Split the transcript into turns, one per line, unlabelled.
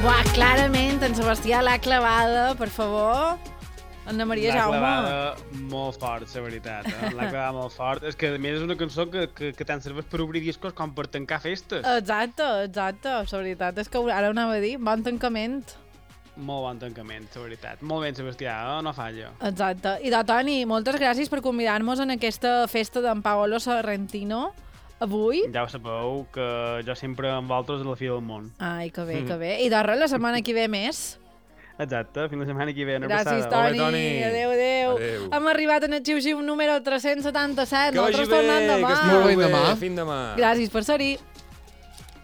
Buah, clarament, en Sebastià l'ha clavada, per favor. Anna Maria Jaume.
L'ha clavada molt fort, la veritat. L'ha clavada molt fort. És que, a més, és una cançó que tant serveix per obrir discos com per tancar festes.
Exacte. La veritat és que ara ho anava a dir. Bon tancament.
Molt bon tancament, la veritat. Molt ben, Sebastià, no falla.
Exacte. I Toni, moltes gràcies per convidar-nos en aquesta festa d'en Paolo Sorrentino. Avui.
Ja ho sabeu, que jo sempre amb vosaltres a la fi del món.
Ai, que bé, que bé. I res, la setmana que ve més.
Exacte, fins la setmana que ve.
Gràcies, Toni. Adéu. Hem arribat en el xiu-xiu número 377.
Que vagi bé, que
tornem demà.
estigueu bé. Fins demà.
Gràcies per ser-hi.